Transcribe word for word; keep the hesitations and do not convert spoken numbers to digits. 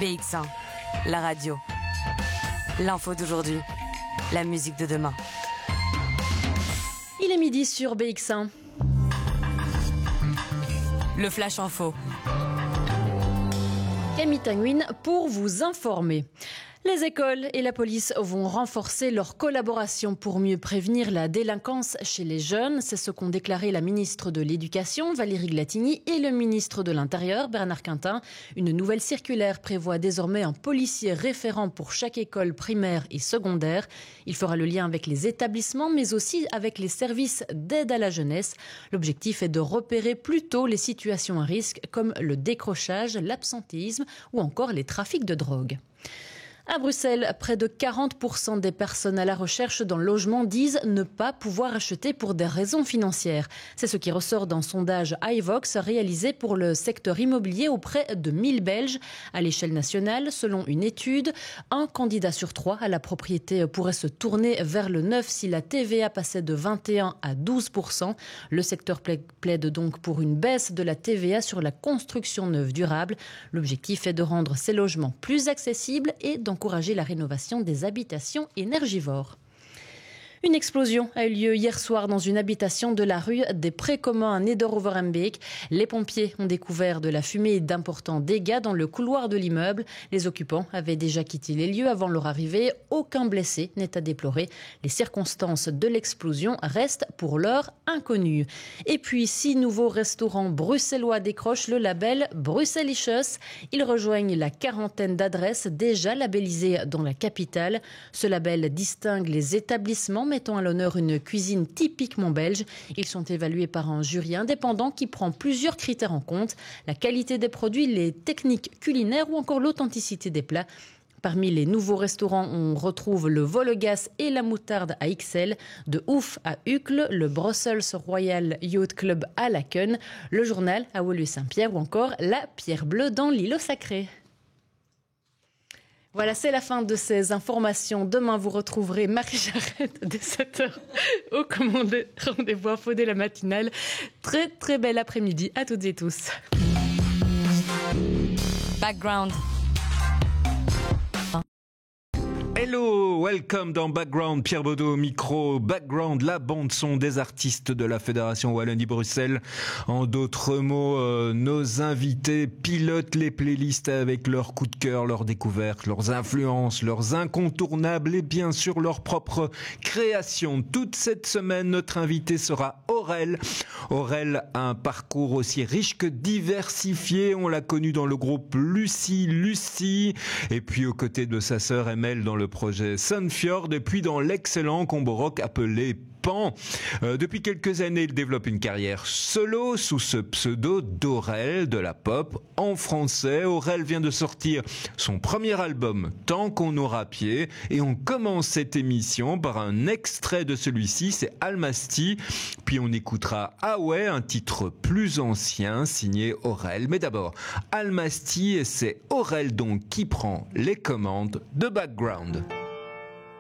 B X un, la radio. L'info d'aujourd'hui, la musique de demain. Il est midi sur B X un. Le Flash Info. Camille Tanguine pour vous informer. Les écoles et la police vont renforcer leur collaboration pour mieux prévenir la délinquance chez les jeunes. C'est ce qu'ont déclaré la ministre de l'Éducation, Valérie Glatigny, et le ministre de l'Intérieur, Bernard Quintin. Une nouvelle circulaire prévoit désormais un policier référent pour chaque école primaire et secondaire. Il fera le lien avec les établissements, mais aussi avec les services d'aide à la jeunesse. L'objectif est de repérer plus tôt les situations à risque, comme le décrochage, l'absentéisme ou encore les trafics de drogue. À Bruxelles, près de quarante pour cent des personnes à la recherche d'un logement disent ne pas pouvoir acheter pour des raisons financières. C'est ce qui ressort d'un sondage iVox réalisé pour le secteur immobilier auprès de mille Belges. À l'échelle nationale, selon une étude, un candidat sur trois à la propriété pourrait se tourner vers le neuf si la T V A passait de vingt et un à douze pour cent. Le secteur plaide donc pour une baisse de la T V A sur la construction neuve durable. L'objectif est de rendre ces logements plus accessibles et d'encourager la rénovation des habitations énergivores. Une explosion a eu lieu hier soir dans une habitation de la rue des Prés communs à Neder-Overembeek. Les pompiers ont découvert de la fumée et d'importants dégâts dans le couloir de l'immeuble. Les occupants avaient déjà quitté les lieux avant leur arrivée. Aucun blessé n'est à déplorer. Les circonstances de l'explosion restent pour l'heure inconnues. Et puis, six nouveaux restaurants bruxellois décrochent le label Brusselicious. Ils rejoignent la quarantaine d'adresses déjà labellisées dans la capitale. Ce label distingue les établissements mettant à l'honneur une cuisine typiquement belge. Ils sont évalués par un jury indépendant qui prend plusieurs critères en compte. La qualité des produits, les techniques culinaires ou encore l'authenticité des plats. Parmi les nouveaux restaurants, on retrouve le Volegas et la moutarde à X L, de Ouf à Uccle, le Brussels Royal Yacht Club à Laken, le Journal à Woluwe-Saint-Pierre ou encore la Pierre Bleue dans l'îlot sacré. Voilà, c'est la fin de ces informations. Demain, vous retrouverez Marie Jarrette dès sept heures au commandé rendez-vous info de la matinale. Très, très bel après-midi à toutes et tous. Background. Hello, welcome dans Background, Pierre Baudot au micro. Background, la bande-son des artistes de la Fédération Wallonie-Bruxelles. En d'autres mots, euh, nos invités pilotent les playlists avec leurs coups de cœur, leurs découvertes, leurs influences, leurs incontournables et bien sûr leurs propres créations. Toute cette semaine, notre invité sera Aurel. Aurel a un parcours aussi riche que diversifié. On l'a connu dans le groupe Lucie Lucie et puis aux côtés de sa sœur Emelle dans le projet Sunfjord et puis dans l'excellent combo rock appelé Pan. Euh, depuis quelques années, il développe une carrière solo sous ce pseudo d'Aurel de la pop en français. Aurel vient de sortir son premier album Tant qu'on aura pied et on commence cette émission par un extrait de celui-ci, c'est Almasty. Puis on écoutera Ah ouais, un titre plus ancien signé Aurel. Mais d'abord, Almasty et c'est Aurel donc qui prend les commandes de Background.